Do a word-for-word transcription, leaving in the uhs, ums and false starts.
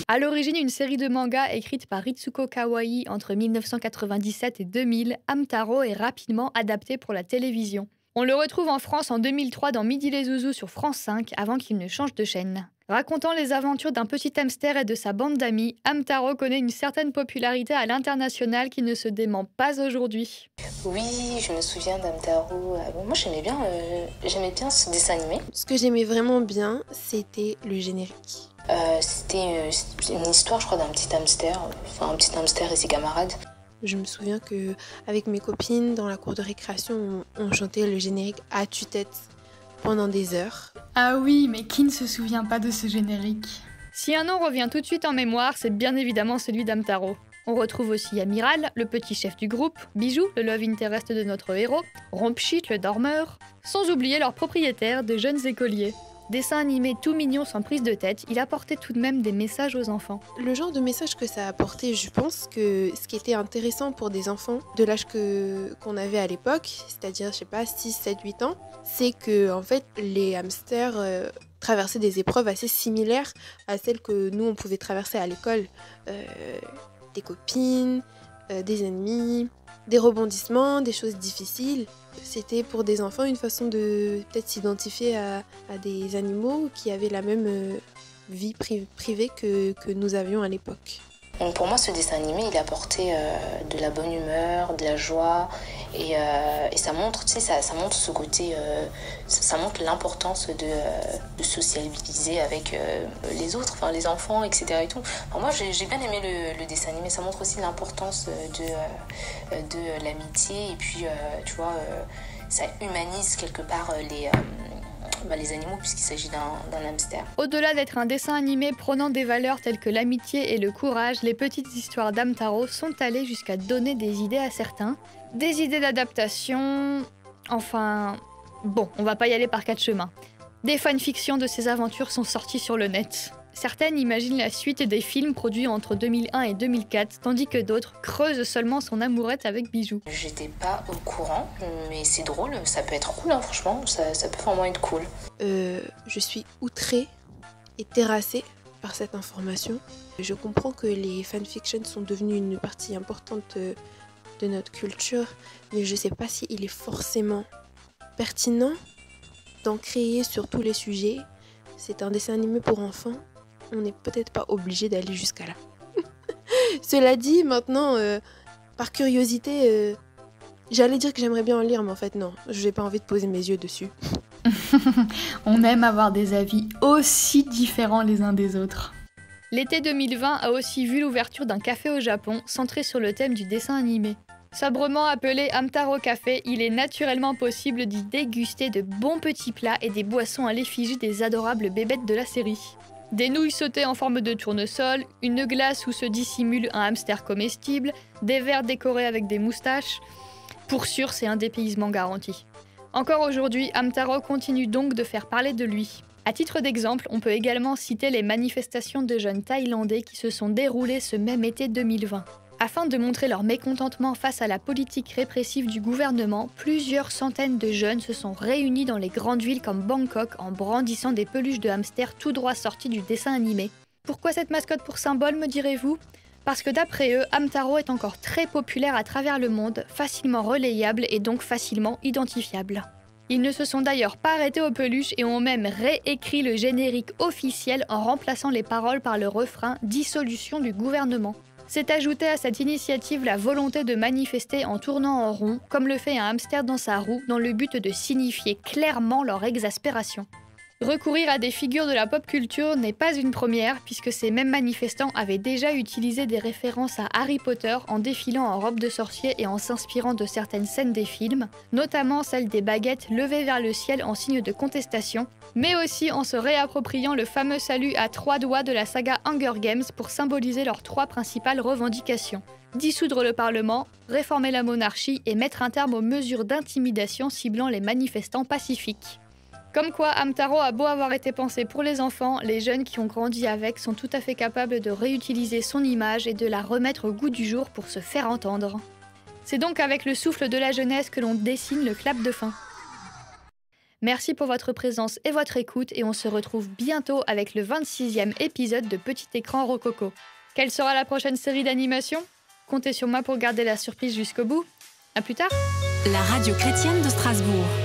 À l'origine, une série de mangas écrite par Ritsuko Kawai entre mille neuf cent quatre-vingt-dix-sept et deux mille, Hamtaro est rapidement adapté pour la télévision. On le retrouve en France en deux mille trois dans Midi les Zouzous sur France cinq avant qu'il ne change de chaîne. Racontant les aventures d'un petit hamster et de sa bande d'amis, Hamtaro connaît une certaine popularité à l'international qui ne se dément pas aujourd'hui. Oui, je me souviens d'Hamtaro. Moi j'aimais bien, euh, j'aimais bien ce dessin animé. Ce que j'aimais vraiment bien, c'était le générique. Euh, c'était une histoire, je crois, d'un petit hamster, enfin un petit hamster et ses camarades. Je me souviens que avec mes copines, dans la cour de récréation, on, on chantait le générique à tue-tête pendant des heures. Ah oui, mais qui ne se souvient pas de ce générique ? Si un nom revient tout de suite en mémoire, c'est bien évidemment celui d'Hamtaro. On retrouve aussi Amiral, le petit chef du groupe, Bijou, le love interest de notre héros, Rompchit, le dormeur, sans oublier leur propriétaire, de jeunes écoliers. Dessin animé tout mignon sans prise de tête, il apportait tout de même des messages aux enfants. Le genre de message que ça a apporté, je pense que ce qui était intéressant pour des enfants de l'âge que, qu'on avait à l'époque, c'est-à-dire, je sais pas, six, sept, huit ans, c'est que en fait, les hamsters euh, traversaient des épreuves assez similaires à celles que nous, on pouvait traverser à l'école. Euh, des copines, euh, des ennemis, des rebondissements, des choses difficiles. C'était pour des enfants une façon de peut-être s'identifier à, à des animaux qui avaient la même euh, vie pri- privée que, que nous avions à l'époque. Donc pour moi, ce dessin animé, il apportait euh, de la bonne humeur, de la joie, et, euh, et ça montre, tu sais, ça, ça montre ce côté, euh, ça, ça montre l'importance de, euh, de sociabiliser avec euh, les autres, enfin les enfants, et cetera. Et tout. Alors moi, j'ai, j'ai bien aimé le, le dessin animé. Ça montre aussi l'importance de, euh, de l'amitié, et puis, euh, tu vois, euh, ça humanise quelque part les. Euh, Bah, les animaux puisqu'il s'agit d'un, d'un hamster. Au-delà d'être un dessin animé prônant des valeurs telles que l'amitié et le courage, les petites histoires d'Hamtaro sont allées jusqu'à donner des idées à certains. Des idées d'adaptation... Enfin... Bon, on va pas y aller par quatre chemins. Des fanfictions de ces aventures sont sorties sur le net. Certaines imaginent la suite des films produits entre deux mille un et deux mille quatre, tandis que d'autres creusent seulement son amourette avec Bijou. J'étais pas au courant, mais c'est drôle, ça peut être cool, hein, franchement, ça, ça peut vraiment être cool. Euh, je suis outrée et terrassée par cette information. Je comprends que les fanfictions sont devenues une partie importante de, de notre culture, mais je sais pas s'il est forcément pertinent d'en créer sur tous les sujets. C'est un dessin animé pour enfants. On n'est peut-être pas obligé d'aller jusqu'à là. Cela dit, maintenant, euh, par curiosité, euh, j'allais dire que j'aimerais bien en lire, mais en fait non, je n'ai pas envie de poser mes yeux dessus. On aime avoir des avis aussi différents les uns des autres. L'été deux mille vingt a aussi vu l'ouverture d'un café au Japon, centré sur le thème du dessin animé. Sobrement appelé Hamtaro Café, il est naturellement possible d'y déguster de bons petits plats et des boissons à l'effigie des adorables bébêtes de la série. Des nouilles sautées en forme de tournesol, une glace où se dissimule un hamster comestible, des verres décorés avec des moustaches. Pour sûr, c'est un dépaysement garanti. Encore aujourd'hui, Hamtaro continue donc de faire parler de lui. À titre d'exemple, on peut également citer les manifestations de jeunes thaïlandais qui se sont déroulées ce même été deux mille vingt. Afin de montrer leur mécontentement face à la politique répressive du gouvernement, plusieurs centaines de jeunes se sont réunis dans les grandes villes comme Bangkok en brandissant des peluches de hamsters tout droit sorties du dessin animé. Pourquoi cette mascotte pour symbole, me direz-vous ? Parce que d'après eux, Hamtaro est encore très populaire à travers le monde, facilement relayable et donc facilement identifiable. Ils ne se sont d'ailleurs pas arrêtés aux peluches et ont même réécrit le générique officiel en remplaçant les paroles par le refrain « Dissolution du gouvernement ». C'est ajouté à cette initiative la volonté de manifester en tournant en rond, comme le fait un hamster dans sa roue, dans le but de signifier clairement leur exaspération. Recourir à des figures de la pop culture n'est pas une première, puisque ces mêmes manifestants avaient déjà utilisé des références à Harry Potter en défilant en robe de sorcier et en s'inspirant de certaines scènes des films, notamment celle des baguettes levées vers le ciel en signe de contestation, mais aussi en se réappropriant le fameux salut à trois doigts de la saga Hunger Games pour symboliser leurs trois principales revendications. Dissoudre le Parlement, réformer la monarchie et mettre un terme aux mesures d'intimidation ciblant les manifestants pacifiques. Comme quoi, Hamtaro a beau avoir été pensé pour les enfants, les jeunes qui ont grandi avec sont tout à fait capables de réutiliser son image et de la remettre au goût du jour pour se faire entendre. C'est donc avec le souffle de la jeunesse que l'on dessine le clap de fin. Merci pour votre présence et votre écoute et on se retrouve bientôt avec le vingt-sixième épisode de Petit Écran Rococo. Quelle sera la prochaine série d'animation ? Comptez sur moi pour garder la surprise jusqu'au bout. À plus tard. La radio chrétienne de Strasbourg.